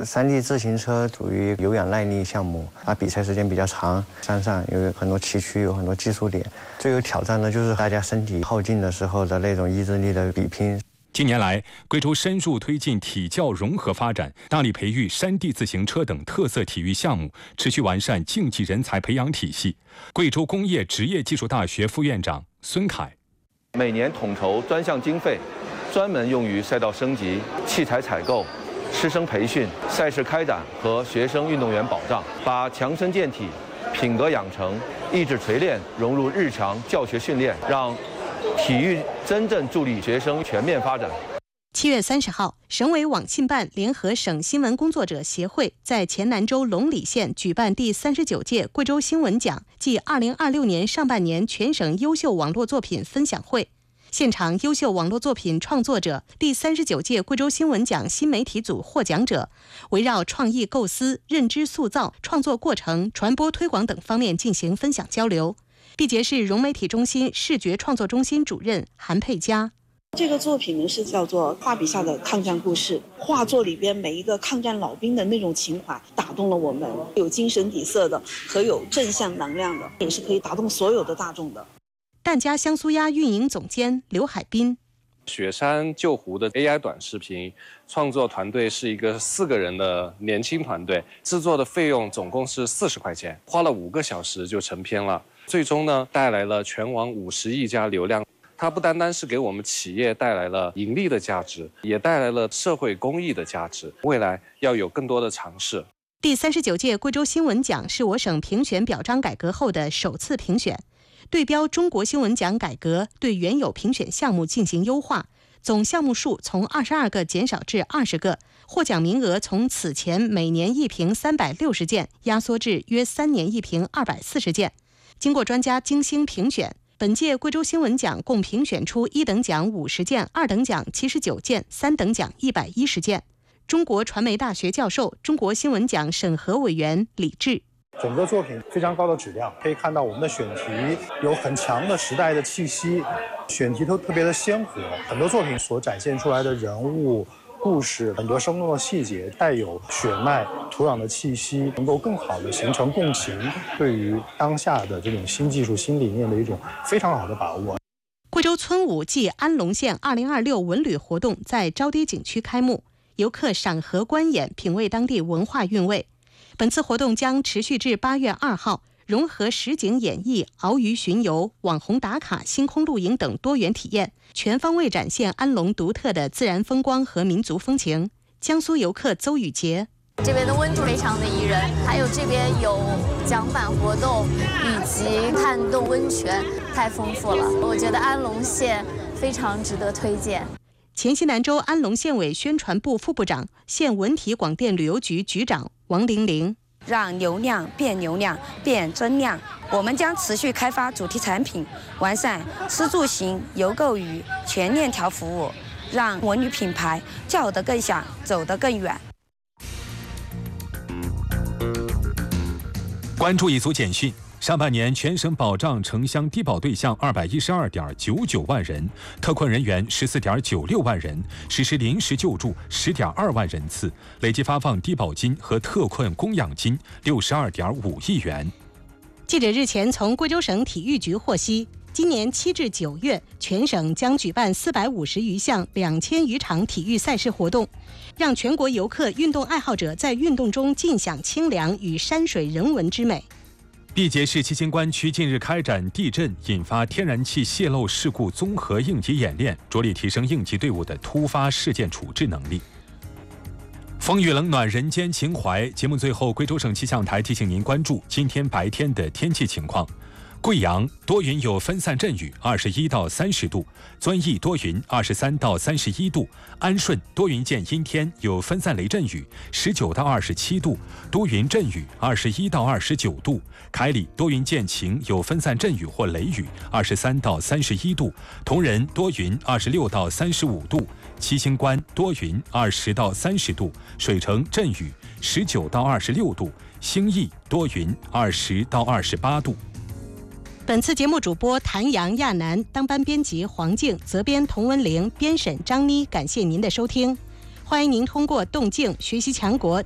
山地自行车属于有氧耐力项目，它比赛时间比较长，山上有很多崎岖，有很多技术点。最有挑战的就是大家身体耗尽的时候的那种意志力的比拼。 近年来，贵州深入推进体教融合发展，大力培育山地自行车等特色体育项目，持续完善竞技人才培养体系。贵州工业职业技术大学副院长孙凯， 每年统筹专项经费，专门用于赛道升级、器材采购、师生培训、赛事开展和学生运动员保障，把强身健体、品格养成、意志锤炼融入日常教学训练，让体育真正助力学生全面发展。 7月30号，省委网信办联合省新闻工作者协会在黔南州龙里县举办第39届贵州新闻奖暨2026年上半年全省优秀网络作品分享会。现场优秀网络作品创作者、第39届贵州新闻奖新媒体组获奖者，围绕创意构思、认知塑造、创作过程、传播推广等方面进行分享交流。毕节市融媒体中心视觉创作中心主任韩佩佳， 这个作品呢是叫做画笔下的抗战故事，画作里边每一个抗战老兵的那种情怀打动了我们，有精神底色的和有正向能量的，也是可以打动所有的大众的。 疍家香酥鸭运营总监刘海滨， 雪山救湖的 AI 短视频创作团队是一个4个人的年轻团队，制作的费用总共是40块钱，花了5个小时就成片了。最终呢，带来了全网50亿加流量。它不单单是给我们企业带来了盈利的价值，也带来了社会公益的价值。未来要有更多的尝试。 第39届贵州新闻奖是我省评选表彰改革后的首次评选，对标中国新闻奖改革，对原有评选项目进行优化，总项目数从22个减少至20个，获奖名额从此前每年一评360件压缩至约3年一评240件。经过专家精心评选，本届贵州新闻奖共评选出1等奖50件、2等奖79件、3等奖110件。中国传媒大学教授、中国新闻奖审核委员李志， 整个作品非常高的质量，可以看到我们的选题有很强的时代的气息，选题都特别的鲜活，很多作品所展现出来的人物故事，很多生动的细节带有血脉土壤的气息，能够更好的形成共情，对于当下的这种新技术新理念的一种非常好的把握。 贵州村舞暨安龙县2026文旅活动在招堤景区开幕，游客赏荷观演，品味当地文化韵味。本次活动将持续至8月2号，融合实景演绎、鳌鱼巡游、网红打卡、星空露营等多元体验，全方位展现安龙独特的自然风光和民族风情。江苏游客邹宇杰， 这边的温度非常的宜人，还有这边有桨板活动以及探洞温泉，太丰富了。我觉得安龙县非常值得推荐。 黔西南州安龙县委宣传部副部长、县文体广电旅游局局长王玲玲， 让流量变增量。我们将持续开发主题产品，完善吃住行游购娱全链条服务，让文旅品牌叫得更响，走得更远。 关注一组简讯。上半年全省保障城乡低保对象212.99万人，特困人员14.96万人，实施临时救助10.2万人次，累计发放低保金和特困供养金62.5亿元。 记者日前从贵州省体育局获悉，今年7至9月，全省将举办450余项2000余场体育赛事活动，让全国游客、运动爱好者在运动中尽享清凉与山水人文之美。 毕节市七星关区近日开展地震引发天然气泄漏事故综合应急演练，着力提升应急队伍的突发事件处置能力。风雨冷暖人间情怀，节目最后，贵州省气象台提醒您关注今天白天的天气情况。贵阳多云有分散阵雨，21到30度；遵义多云，23到31度；安顺多云见阴天，有分散雷阵雨，19到27度；都匀阵雨21到29度；凯里多云见晴，有分散阵雨或雷雨，23到31度；铜仁多云26到35度；七星关多云20到30度；水城阵雨19到26度；兴义多云20到28度。 本次节目主播谭阳、亚楠，当班编辑黄静，责编童文玲，编审张妮。感谢您的收听，欢迎您通过动静学习强国